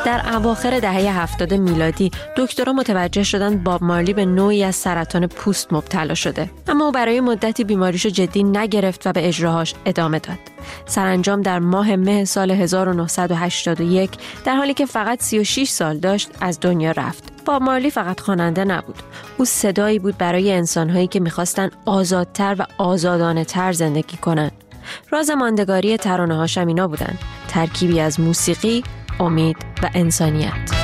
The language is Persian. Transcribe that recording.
در اواخر دهه 70 میلادی دکترها متوجه شدند باب مارلی به نوعی از سرطان پوست مبتلا شده، اما او برای مدتی بیماریشو جدی نگرفت و به اجراهاش ادامه داد. سرانجام در ماه مه سال 1981 در حالی که فقط 36 سال داشت از دنیا رفت. باب مارلی فقط خواننده نبود. او صدایی بود برای انسان‌هایی که می‌خواستن آزادتر و آزادانه‌تر زندگی کنن. راز ماندگاری ترانه‌هاش اینا بودن: ترکیبی از موسیقی، امید و انسانیت.